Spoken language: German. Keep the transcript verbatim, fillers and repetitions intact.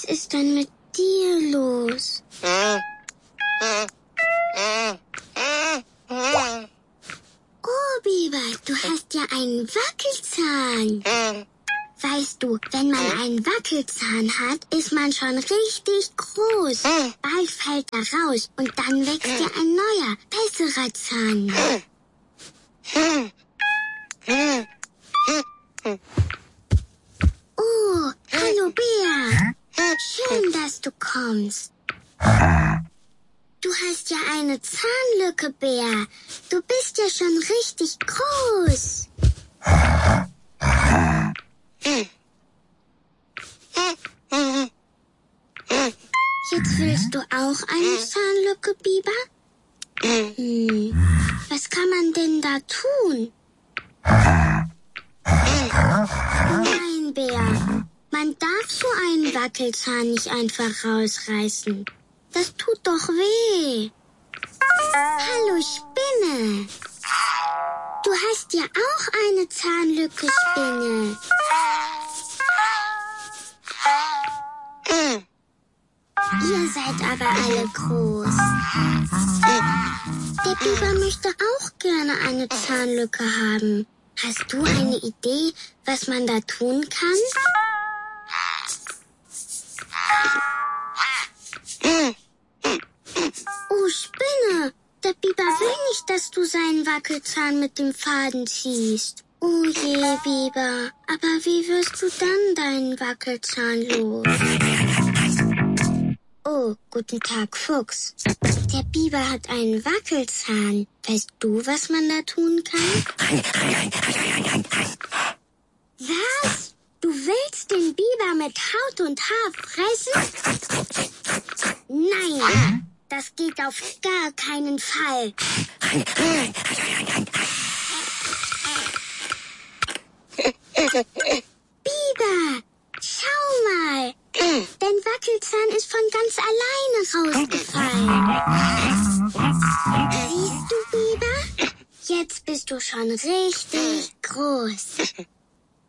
ist denn mit dir los? Oh, Biber, du hast ja einen Wackelzahn. Weißt du, wenn man einen Wackelzahn hat, ist man schon richtig groß. Bald fällt er raus und dann wächst dir ein neuer, besserer Zahn. Oh, hallo Bär. Schön, dass du kommst. Du hast ja eine Zahnlücke, Bär. Du bist ja schon richtig groß. Jetzt willst du auch eine Zahnlücke, Biber? Hm, was kann man denn da tun? Nein, Bär. Man darf so einen Wackelzahn nicht einfach rausreißen. Das tut doch weh. Hallo, Spinne. Du hast ja auch eine Zahnlücke, Spinne. Ihr seid aber alle groß. Der Biber möchte auch gerne eine Zahnlücke haben. Hast du eine Idee, was man da tun kann? Oh, Spinne! Der Biber will nicht, dass du seinen Wackelzahn mit dem Faden ziehst. Oh je, Biber. Aber wie wirst du dann deinen Wackelzahn los? Oh, guten Tag, Fuchs. Der Biber hat einen Wackelzahn. Weißt du, was man da tun kann? Was? Du willst den Biber mit Haut und Haar fressen? Nein, das geht auf gar keinen Fall. Biber, schau mal. Dein Wackelzahn ist von ganz alleine rausgefallen. Siehst du, Biber? Jetzt bist du schon richtig groß.